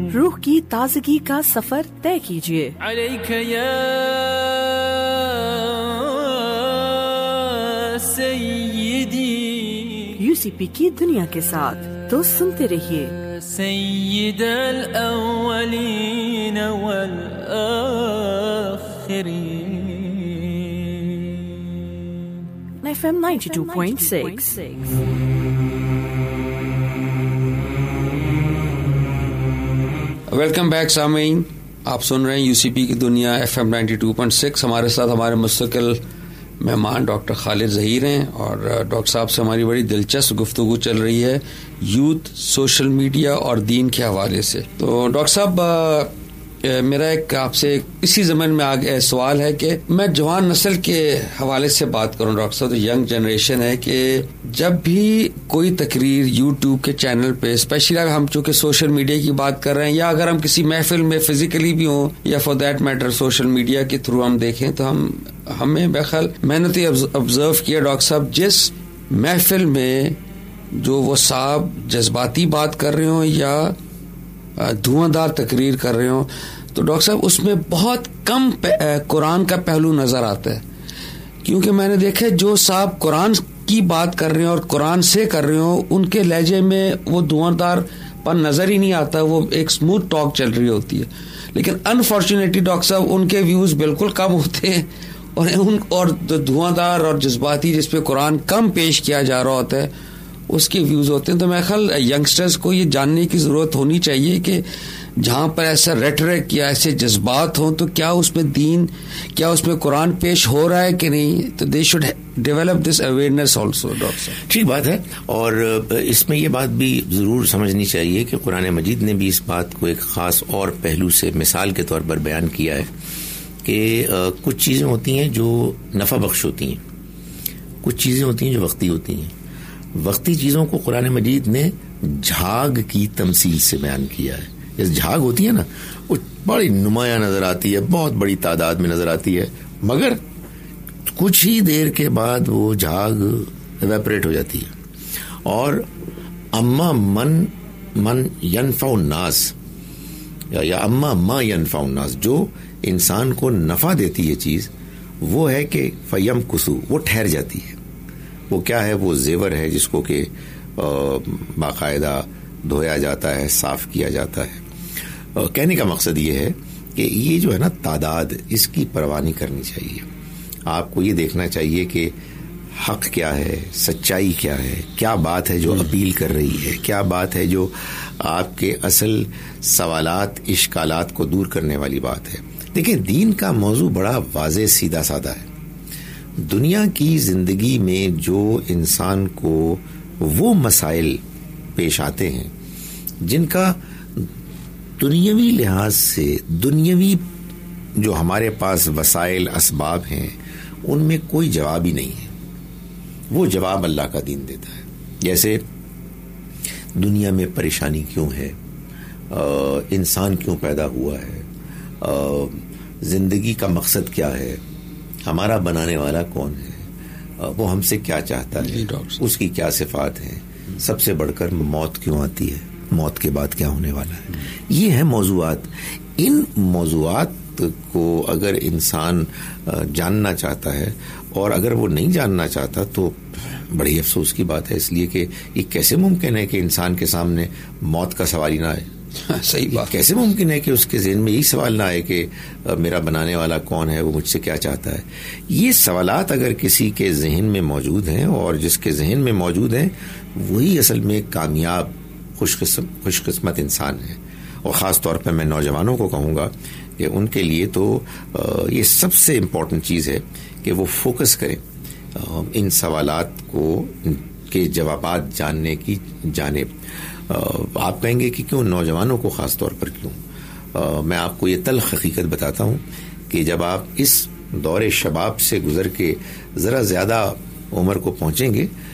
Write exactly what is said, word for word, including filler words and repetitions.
روح کی تازگی کا سفر طے کیجیے. علیک یا سیدی، یو سی پی کی دنیا کے ساتھ تو سنتے رہیے. سید الاولین والآخرین. F M ninety two point six. Welcome back سامعین، آپ سن رہے ہیں یو سی پی کی دنیا F M ninety two point six. ہمارے ساتھ ہمارے مستقل مہمان ڈاکٹر خالد ظہیر ہیں، اور ڈاکٹر صاحب سے ہماری بڑی دلچسپ گفتگو چل رہی ہے یوتھ، سوشل میڈیا اور دین کے حوالے سے. تو ڈاکٹر صاحب، میرا ایک آپ سے اسی زمین میں آگے سوال ہے کہ میں جوان نسل کے حوالے سے بات کروں. ڈاکٹر صاحب، ینگ جنریشن ہے کہ جب بھی کوئی تقریر یوٹیوب کے چینل پہ، اسپیشلی ہم چونکہ سوشل میڈیا کی بات کر رہے ہیں، یا اگر ہم کسی محفل میں فزیکلی بھی ہوں یا for that matter social media کے تھرو ہم دیکھیں، تو ہم ہمیں بخل میں نے تو آبزرو کیا ڈاکٹر صاحب، جس محفل میں جو وہ صاحب جذباتی بات کر رہے ہوں یا دھواں دار تقریر کر رہے ہوں، تو ڈاکٹر صاحب اس میں بہت کم قرآن کا پہلو نظر آتا ہے. کیونکہ میں نے دیکھا جو صاحب قرآن کی بات کر رہے ہیں اور قرآن سے کر رہے ہوں، ان کے لہجے میں وہ دھواں دار پن نظر ہی نہیں آتا، وہ ایک اسموتھ ٹاک چل رہی ہوتی ہے. لیکن انفارچونیٹلی ڈاکٹر صاحب ان کے ویوز بالکل کم ہوتے ہیں، اور ان اور دھواں دار اور جذباتی جس پہ قرآن کم پیش کیا جا رہا ہوتا ہے اس کے ویوز ہوتے ہیں. تو میں خیال ینگسٹرز کو یہ جاننے کی ضرورت ہونی چاہیے کہ جہاں پر ایسا ریٹرک یا ایسے جذبات ہوں تو کیا اس میں دین، کیا اس میں قرآن پیش ہو رہا ہے کہ نہیں. تو they should develop this awareness also. Doctor صاحب ٹھیک بات ہے، اور اس میں یہ بات بھی ضرور سمجھنی چاہیے کہ قرآن مجید نے بھی اس بات کو ایک خاص اور پہلو سے مثال کے طور پر بیان کیا ہے کہ کچھ چیزیں ہوتی ہیں جو نفع بخش ہوتی ہیں، کچھ چیزیں ہوتی ہیں جو وقتی ہوتی ہیں. وقتی چیزوں کو قرآن مجید نے جھاگ کی تمثیل سے بیان کیا ہے. جیسے جھاگ ہوتی ہے نا، وہ بڑی نمایاں نظر آتی ہے، بہت بڑی تعداد میں نظر آتی ہے، مگر کچھ ہی دیر کے بعد وہ جھاگ ایویپریٹ ہو جاتی ہے. اور اما من من ینفع الناس یا اما ما ینفع الناس، جو انسان کو نفع دیتی ہے چیز، وہ ہے کہ فیم کسو، وہ ٹھہر جاتی ہے. وہ کیا ہے؟ وہ زیور ہے جس کو کہ باقاعدہ دھویا جاتا ہے، صاف کیا جاتا ہے. کہنے کا مقصد یہ ہے کہ یہ جو ہے نا تعداد، اس کی پرواہ نہیں کرنی چاہیے. آپ کو یہ دیکھنا چاہیے کہ حق کیا ہے، سچائی کیا ہے، کیا بات ہے جو اپیل کر رہی ہے، کیا بات ہے جو آپ کے اصل سوالات، اشکالات کو دور کرنے والی بات ہے. دیکھیں، دین کا موضوع بڑا واضح، سیدھا سادہ ہے. دنیا کی زندگی میں جو انسان کو وہ مسائل پیش آتے ہیں جن کا دنیاوی لحاظ سے، دنیاوی جو ہمارے پاس وسائل، اسباب ہیں، ان میں کوئی جواب ہی نہیں ہے. وہ جواب اللہ کا دین دیتا ہے. جیسے دنیا میں پریشانی کیوں ہے، انسان کیوں پیدا ہوا ہے، زندگی کا مقصد کیا ہے، ہمارا بنانے والا کون ہے، وہ ہم سے کیا چاہتا ہے، اس کی کیا صفات ہیں، سب سے بڑھ کر موت کیوں آتی ہے، موت کے بعد کیا ہونے والا ہے. یہ ہیں موضوعات. ان موضوعات کو اگر انسان جاننا چاہتا ہے، اور اگر وہ نہیں جاننا چاہتا تو بڑی افسوس کی بات ہے، اس لیے کہ یہ کیسے ممکن ہے کہ انسان کے سامنے موت کا سوال ہی نہ آئے. صحیح بات. کیسے ممکن ہے کہ اس کے ذہن میں یہی سوال نہ آئے کہ میرا بنانے والا کون ہے، وہ مجھ سے کیا چاہتا ہے. یہ سوالات اگر کسی کے ذہن میں موجود ہیں، اور جس کے ذہن میں موجود ہیں، وہی اصل میں کامیاب خوش قسم خوش قسمت انسان ہے. اور خاص طور پہ میں نوجوانوں کو کہوں گا کہ ان کے لیے تو یہ سب سے امپورٹنٹ چیز ہے کہ وہ فوکس کریں ان سوالات کو، کے جوابات جاننے کی جانب. آپ کہیں گے کہ کیوں نوجوانوں کو خاص طور پر کیوں؟ میں آپ کو یہ تلخ حقیقت بتاتا ہوں کہ جب آپ اس دور شباب سے گزر کے ذرا زیادہ عمر کو پہنچیں گے